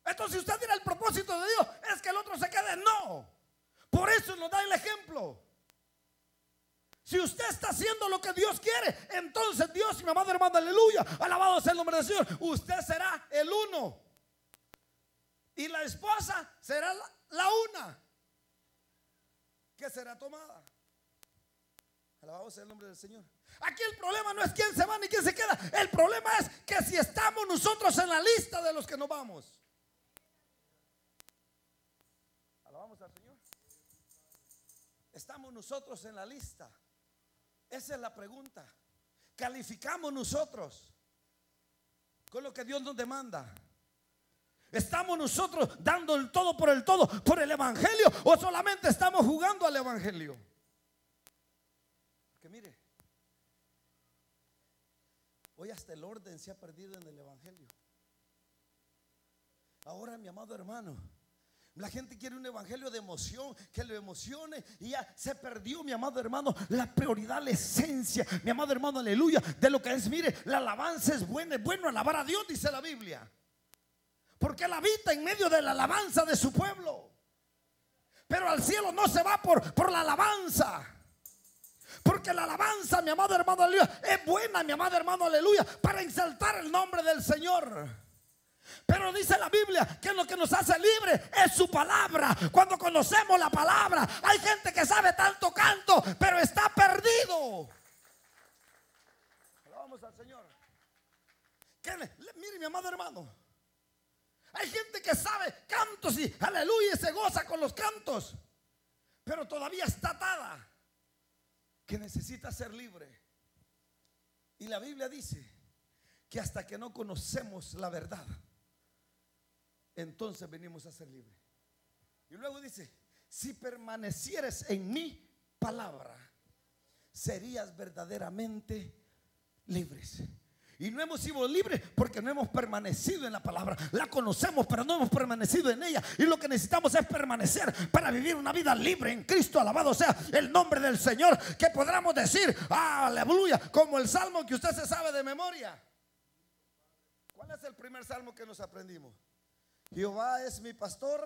Entonces, si usted dirá el propósito de Dios es que el otro se quede, no. Por eso nos da el ejemplo. Si usted está haciendo lo que Dios quiere, entonces Dios, mi amado hermano, aleluya, alabado sea el nombre del Señor, usted será el uno y la esposa será la una que será tomada. Alabado sea el nombre del Señor. Aquí el problema no es quién se va ni quién se queda. El problema es que si estamos nosotros en la lista de los que nos vamos. Alabamos al Señor. Estamos nosotros en la lista. Esa es la pregunta. ¿Calificamos nosotros con lo que Dios nos demanda? ¿Estamos nosotros dando el todo por el evangelio, o solamente estamos jugando al evangelio? Porque mire, hoy hasta el orden se ha perdido en el evangelio. Ahora, mi amado hermano, la gente quiere un evangelio de emoción, que lo emocione, y ya se perdió, mi amado hermano, la prioridad, la esencia, mi amado hermano, aleluya, de lo que es. Mire, la alabanza es buena, es bueno alabar a Dios, dice la Biblia, porque Él habita en medio de la alabanza de su pueblo. Pero al cielo no se va por la alabanza, porque la alabanza, mi amado hermano, aleluya, es buena, mi amado hermano, aleluya, para exaltar el nombre del Señor. Pero dice la Biblia que lo que nos hace libre es su palabra. Cuando conocemos la palabra, hay gente que sabe tanto canto, pero está perdido. Alabamos al Señor. Mire, mi amado hermano, hay gente que sabe cantos y aleluya, y se goza con los cantos, pero todavía está atada, que necesita ser libre. Y la Biblia dice que hasta que no conocemos la verdad, entonces venimos a ser libres. Y luego dice: si permanecieres en mi palabra, serías verdaderamente libres. Y no hemos sido libres porque no hemos permanecido en la palabra. La conocemos, pero no hemos permanecido en ella. Y lo que necesitamos es permanecer para vivir una vida libre en Cristo. Alabado sea el nombre del Señor. Que podamos decir, aleluya, como el salmo que usted se sabe de memoria. ¿Cuál es el primer salmo que nos aprendimos? Jehová es mi pastor,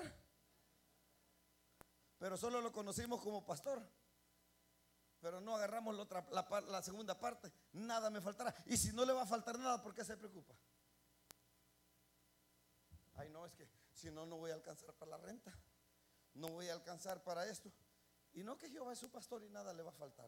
pero solo lo conocimos como pastor, pero no agarramos la segunda parte. Nada me faltará. Y si no le va a faltar nada, ¿por qué se preocupa? Ay, no, es que si no, no voy a alcanzar para la renta, no voy a alcanzar para esto. Y no, que Jehová es su pastor y nada le va a faltar.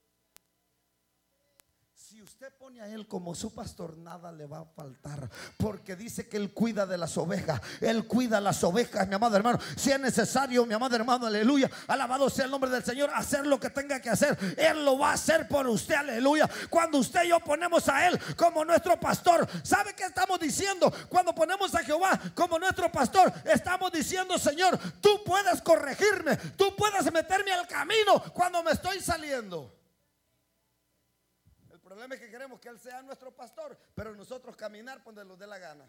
Si usted pone a Él como su pastor, nada le va a faltar, porque dice que Él cuida de las ovejas. Él cuida las ovejas, mi amado hermano. Si es necesario, mi amado hermano, aleluya, alabado sea el nombre del Señor, hacer lo que tenga que hacer, Él lo va a hacer por usted, aleluya. Cuando usted y yo ponemos a Él como nuestro pastor, ¿sabe qué estamos diciendo? Cuando ponemos a Jehová como nuestro pastor, estamos diciendo: Señor, tú puedes corregirme, tú puedes meterme al camino cuando me estoy saliendo. El problema es que queremos que Él sea nuestro pastor, pero nosotros caminar por donde nos dé la gana.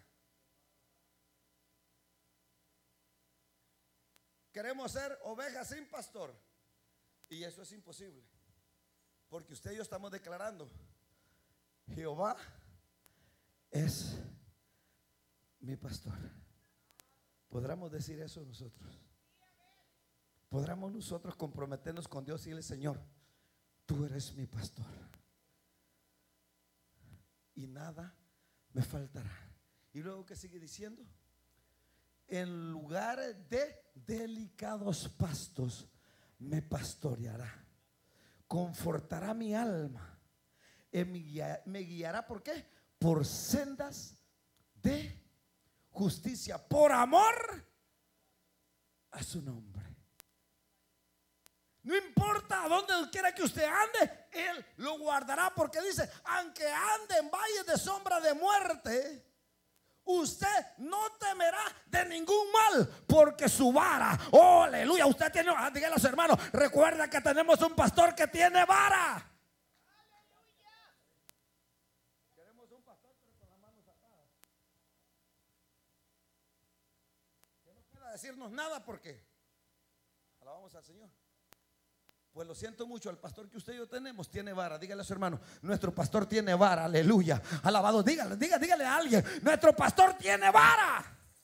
Queremos ser ovejas sin pastor, y eso es imposible, porque usted y yo estamos declarando: Jehová es mi pastor. ¿Podremos decir eso nosotros? ¿Podremos nosotros comprometernos con Dios y decirle: Señor, tú eres mi pastor y nada me faltará? Y luego, ¿qué sigue diciendo? En lugar de delicados pastos me pastoreará, confortará mi alma, me guiará. ¿Por qué? Por sendas de justicia, por amor a su nombre. No importa a dónde quiera que usted ande, Él lo guardará, porque dice: aunque ande en valles de sombra de muerte, usted no temerá de ningún mal, porque su vara, oh aleluya, usted tiene, díganle a los hermanos, recuerda que tenemos un pastor que tiene vara. Queremos un pastor pero con las manos atadas, que no quiera decirnos nada, porque alabamos al Señor. Pues lo siento mucho, el pastor que usted y yo tenemos tiene vara. Dígale a su hermano: nuestro pastor tiene vara, aleluya, alabado. Dígale a alguien: nuestro pastor tiene vara.